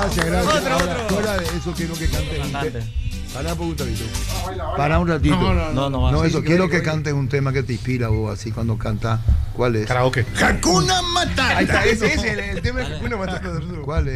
gracias. Otro. Fuera de eso, quiero que cantes un Cantante. tema. Pará un ratito. Pará un ratito. No, Eso, quiero que cantes un tema que te inspira vos, así cuando cantas. ¿Cuál es? Karaoke. Hakuna Matata. Ahí está, ese es el tema de Hakuna Matata. ¿Cuál es?